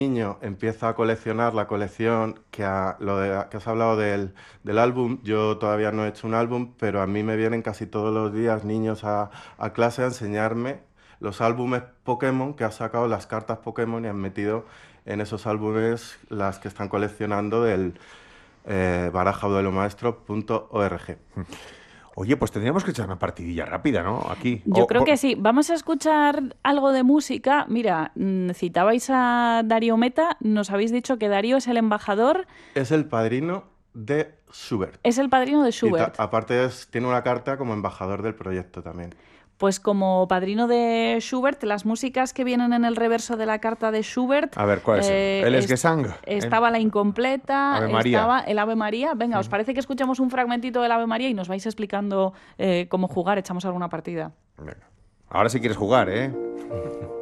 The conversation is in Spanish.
niño empieza a coleccionar la colección que has hablado del álbum, yo todavía no he hecho un álbum, pero a mí me vienen casi todos los días niños a clase a enseñarme los álbumes Pokémon que ha sacado, las cartas Pokémon, y han metido en esos álbumes las que están coleccionando del barajaduelomaestro.org. Oye, pues tendríamos que echar una partidilla rápida, ¿no? Aquí. Yo creo que sí. Vamos a escuchar algo de música. Mira, citabais a Darío Meta, nos habéis dicho que Darío es el embajador, Es el padrino de Schubert. es el padrino de Schubert. Aparte tiene una carta como embajador del proyecto también. Pues como padrino de Schubert, las músicas que vienen en el reverso de la carta de Schubert... A ver, ¿cuál es? El Esgesang. Estaba la incompleta, Ave María. estaba el Ave María. Venga, ¿os parece que escuchemos un fragmentito del Ave María y nos vais explicando cómo jugar? Echamos alguna partida. Venga. Ahora sí quieres jugar, ¿eh?